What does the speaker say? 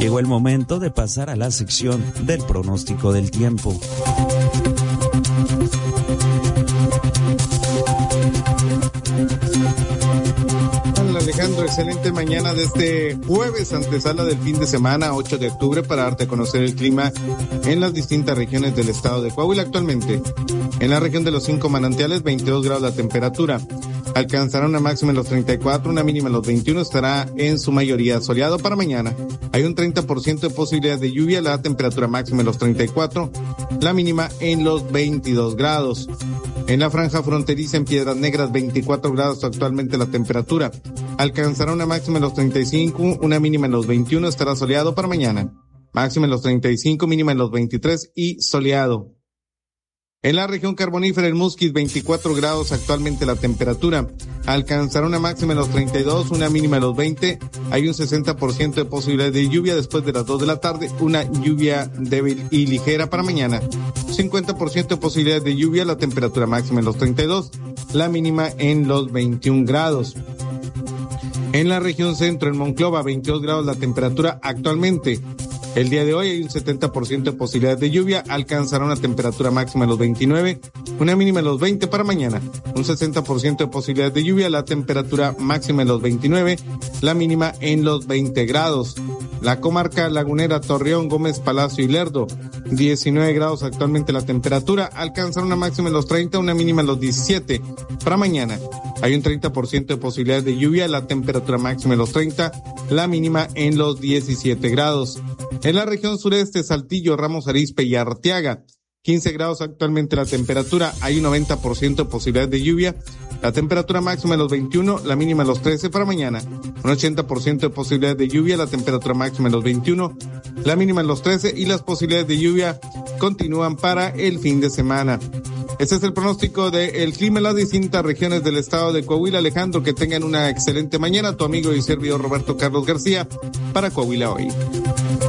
Llegó el momento de pasar a la sección del pronóstico del tiempo. Alejandro, excelente mañana de este jueves, antesala del fin de semana, 8 de octubre, para darte a conocer el clima en las distintas regiones del estado de Coahuila. Actualmente, en la región de los 5 manantiales, 22 grados la temperatura. Alcanzará una máxima en los 34, una mínima en los 21, estará en su mayoría soleado para mañana. Hay un 30% de posibilidad de lluvia, la temperatura máxima en los 34, la mínima en los 22 grados. En la franja fronteriza en Piedras Negras, 24 grados actualmente la temperatura. Alcanzará una máxima en los 35, una mínima en los 21, estará soleado para mañana. Máxima en los 35, mínima en los 23 y soleado. En la región carbonífera, el Musquis, 24 grados actualmente la temperatura. Alcanzará una máxima en los 32, una mínima en los 20. Hay un 60% de posibilidad de lluvia después de las 2 de la tarde. Una lluvia débil y ligera para mañana. 50% de posibilidad de lluvia, la temperatura máxima en los 32, la mínima en los 21 grados. En la región centro, en Monclova, 22 grados la temperatura actualmente. El día de hoy hay un 70% de posibilidad de lluvia, alcanzará una temperatura máxima en los 29, una mínima en los 20 para mañana. Un 60% de posibilidad de lluvia, la temperatura máxima en los 29, la mínima en los 20 grados. La comarca lagunera, Torreón, Gómez Palacio y Lerdo, 19 grados actualmente la temperatura, alcanzará una máxima en los 30, una mínima en los 17 para mañana. Hay un 30% de posibilidad de lluvia, la temperatura máxima en los 30, la mínima en los 17 grados. En la región sureste, Saltillo, Ramos Arizpe y Arteaga, 15 grados actualmente la temperatura, hay un 90% de posibilidad de lluvia, la temperatura máxima en los 21, la mínima en los 13 para mañana. Un 80% de posibilidad de lluvia, la temperatura máxima en los 21, la mínima en los 13 y las posibilidades de lluvia continúan para el fin de semana. Este es el pronóstico del clima en las distintas regiones del estado de Coahuila. Alejandro, que tengan una excelente mañana. Tu amigo y servidor Roberto Carlos García para Coahuila Hoy.